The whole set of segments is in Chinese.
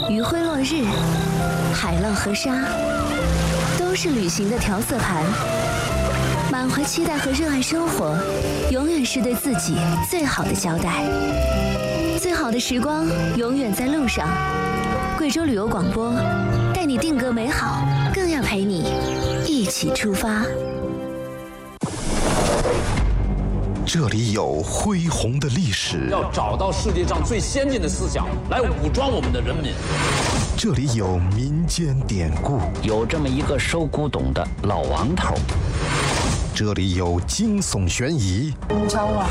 余晖落日，海浪和沙，都是旅行的调色盘。满怀期待和热爱生活，永远是对自己最好的交代。最好的时光永远在路上。贵州旅游广播，带你定格美好，更要陪你一起出发。 这里有恢宏的历史， 要找到世界上最先进的思想来武装我们的人民。 这里有民间典故， 有这么一个收古董的老王头。 这里有惊悚悬疑， 你找我？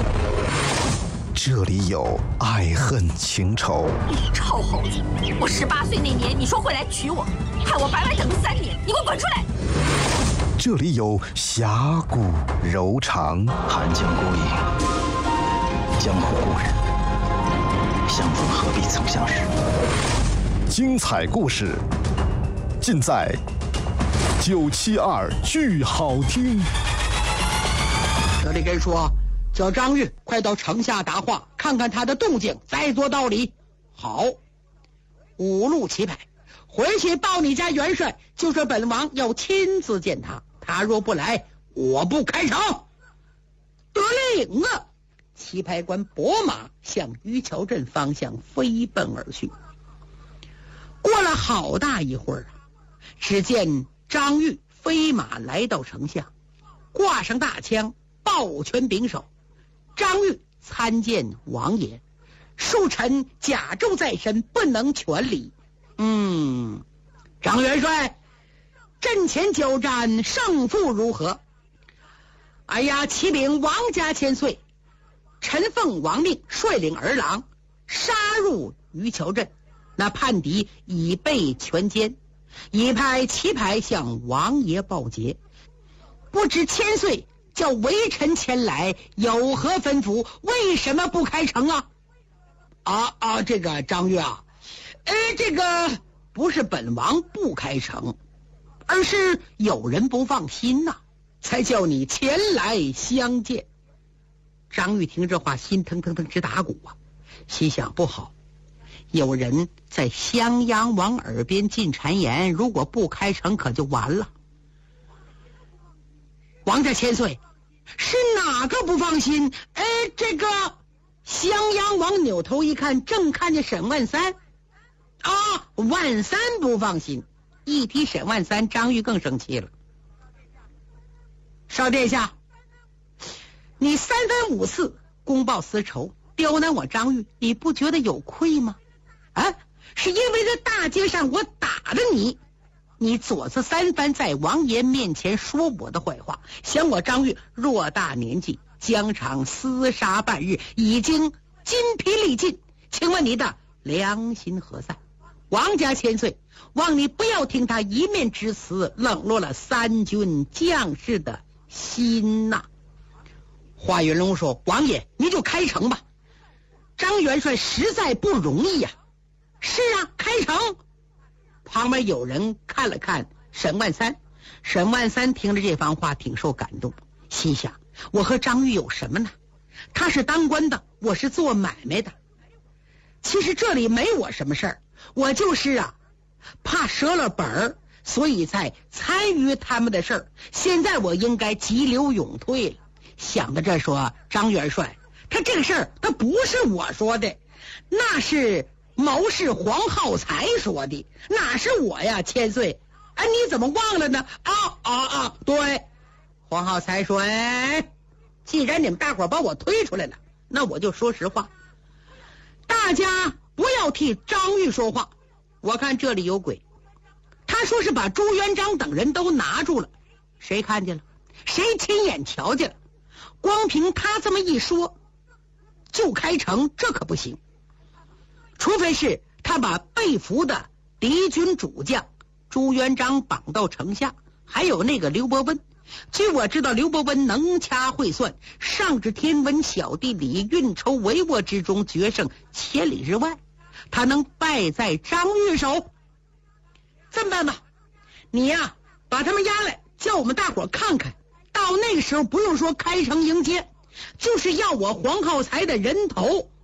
这里有爱恨情仇。 你臭猴子！我18岁那年，你说会来娶我，害我白白等了3年，你给我滚出来！ 这里有侠骨柔肠， 寒江孤影，江湖故人，相逢何必曾相识。 精彩故事尽在972剧好听。 这里人说叫张玉快到城下答话，看看他的动静，再做道理。好，5路齐排，回去报你家元帅，就说本王要亲自见他，他若不来，我不开城。得令啊！棋牌官拨马向渔桥镇方向飞奔而去。过了好大一会儿，只见张玉飞马来到城下，挂上大枪，抱拳拱手。张玉参见王爷，恕臣甲胄在身，不能全礼。张元帅，阵前交战胜负如何？哎呀，启禀王家千岁，臣奉王命率领儿郎杀入渔桥镇，那叛敌已被全歼，已派棋牌向王爷报捷。不知千岁叫微臣前来有何吩咐？为什么不开城啊？这个张玉啊，这个不是本王不开城，而是有人不放心呐，才叫你前来相见。张玉听这话，心腾腾腾直打鼓啊，心想不好，有人在襄阳王耳边进谗言，如果不开城可就完了。王家千岁，是哪个不放心？这个襄阳王扭头一看，正看见沈万三啊，万三不放心。一提沈万三，张玉更生气了。少殿下，你3番5次公报私仇，刁难我张玉，你不觉得有愧吗？是因为在大街上我打了你，你左次3番在王爷面前说我的坏话，想我张玉偌大年纪，疆场厮杀半日，已经筋疲力尽，请问你的良心何在？王家千岁，望你不要听他一面之词，冷落了3军将士的心呐。华云龙说，王爷你就开城吧，张元帅实在不容易呀。是啊，开城。旁边有人看了看沈万三，沈万三听了这番话挺受感动，心想我和张玉有什么呢？他是当官的，我是做买卖的，其实这里没我什么事儿，我就是怕折了本儿，所以才参与他们的事儿。现在我应该急流勇退了。想到这说，张元帅，他这个事儿他不是我说的，那是谋士黄浩才说的，哪是我呀，千岁？你怎么忘了呢？对，黄浩才说，既然你们大伙把我推出来了，那我就说实话，大家不要替张玉说话。我看这里有鬼，他说是把朱元璋等人都拿住了，谁看见了？谁亲眼瞧见了？光凭他这么一说就开城，这可不行，除非是他把被俘的敌军主将朱元璋绑到城下，还有那个刘伯温。据我知道，刘伯温能掐会算，上至天文，小地理，运筹帷幄之中，决胜千里之外，他能败在张玉手。这么办吧，你把他们押来，叫我们大伙看看，到那个时候不用说开城迎接，就是要我黄浩才的人头，